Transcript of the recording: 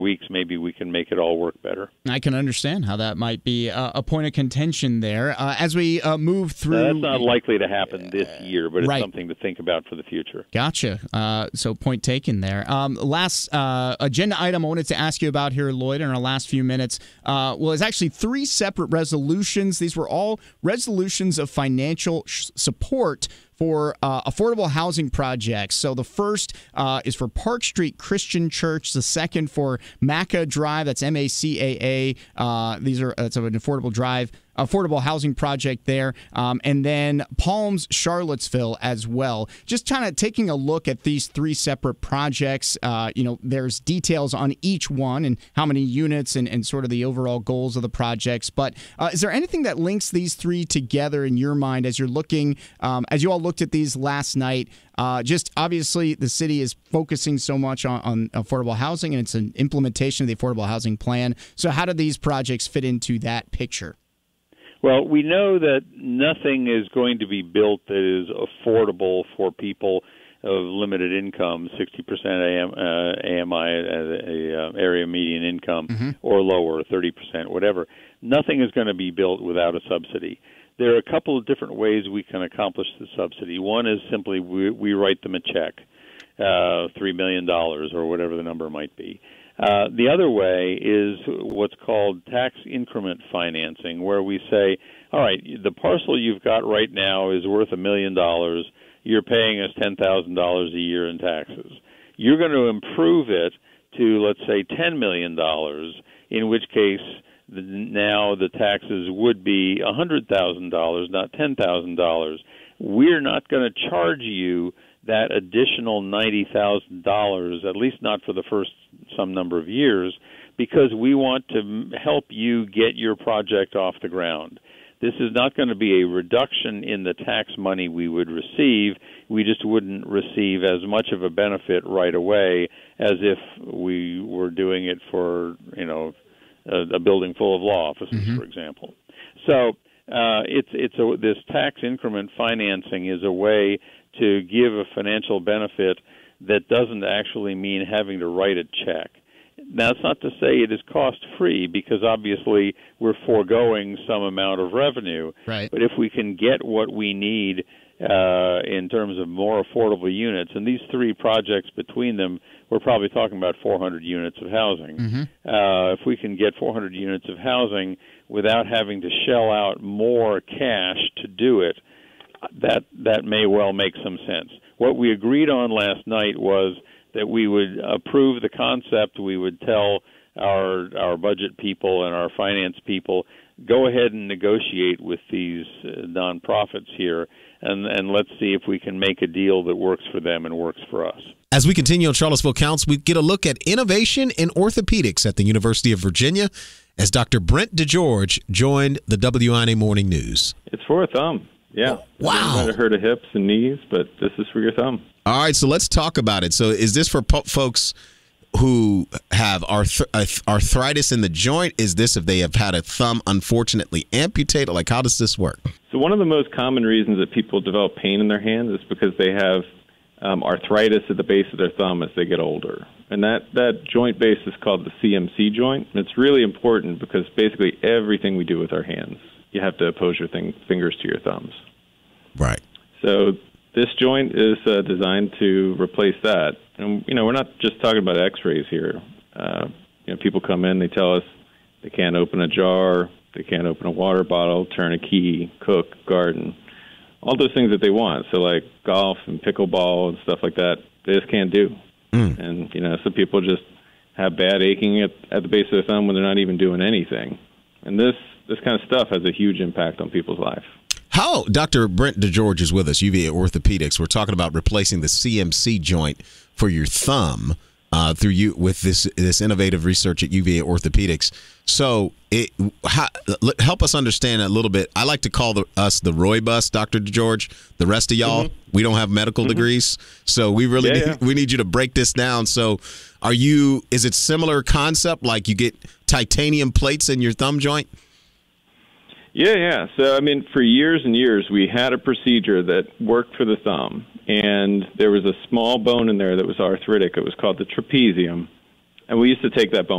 weeks, maybe we can make it all work better. I can understand how that might be a point of contention there. As we move through... That's not likely to happen this year, but it's right. something to think about for the future. Gotcha. So point taken there. Last agenda item I wanted to ask you about here, Lloyd, in our last few minutes, was actually 3 separate resolutions. These were all resolutions of financial support for affordable housing projects. So the first is for Park Street Christian Church. The second for Maca Drive. That's MACAA. It's an affordable housing project there. And then Palms, Charlottesville as well. Just kind of taking a look at these 3 separate projects. There's details on each one and how many units and sort of the overall goals of the projects. But is there anything that links these 3 together in your mind as you're looking, as you all looked at these last night? Just obviously the city is focusing so much on affordable housing, and it's an implementation of the affordable housing plan. So how do these projects fit into that picture? Well, we know that nothing is going to be built that is affordable for people of limited income, 60% AMI, area median income, or lower, 30%, whatever. Nothing is going to be built without a subsidy. There are a couple of different ways we can accomplish the subsidy. One is simply we write them a check, $3 million or whatever the number might be. The other way is what's called tax increment financing, where we say, all right, the parcel you've got right now is worth $1 million. You're paying us $10,000 a year in taxes. You're going to improve it to, let's say, $10 million, in which case now the taxes would be $100,000, not $10,000. We're not going to charge you that additional $90,000, at least not for the first some number of years, because we want to help you get your project off the ground. This is not going to be a reduction in the tax money we would receive. We just wouldn't receive as much of a benefit right away as if we were doing it for, a building full of law offices, for example. So this tax increment financing is a way to give a financial benefit that doesn't actually mean having to write a check. Now, it's not to say it is cost-free, because obviously we're foregoing some amount of revenue. Right. But if we can get what we need in terms of more affordable units, and these 3 projects between them, we're probably talking about 400 units of housing. If we can get 400 units of housing without having to shell out more cash to do it, that may well make some sense. What we agreed on last night was that we would approve the concept. We would tell our budget people and our finance people, go ahead and negotiate with these nonprofits here, and let's see if we can make a deal that works for them and works for us. As we continue on Charlottesville Counts, we get a look at innovation in orthopedics at the University of Virginia as Dr. Brent DeGeorge joined the WINA Morning News. It's for a thumb. Yeah. Wow. You might have heard of hips and knees, but this is for your thumb. All right, so let's talk about it. So is this for folks who have arthritis in the joint? Is this if they have had a thumb unfortunately amputated? Like, how does this work? So one of the most common reasons that people develop pain in their hands is because they have arthritis at the base of their thumb as they get older. And that joint base is called the CMC joint. And it's really important because basically everything we do with our hands, you have to oppose your fingers to your thumbs. Right. So this joint is designed to replace that. And, we're not just talking about x-rays here. People come in, they tell us they can't open a jar, they can't open a water bottle, turn a key, cook, garden, all those things that they want. So like golf and pickleball and stuff like that, they just can't do. And, some people just have bad aching at the base of their thumb when they're not even doing anything. And this kind of stuff has a huge impact on people's life. How Dr. Brent DeGeorge is with us, UVA Orthopedics. We're talking about replacing the CMC joint for your thumb with this innovative research at UVA Orthopedics. So help us understand a little bit. I like to call us the Roy bus, Dr. DeGeorge. The rest of y'all, we don't have medical degrees, so we really we need you to break this down. So is it similar concept, like you get titanium plates in your thumb joint? Yeah. So, for years and years, we had a procedure that worked for the thumb, and there was a small bone in there that was arthritic. It was called the trapezium, And we used to take that bone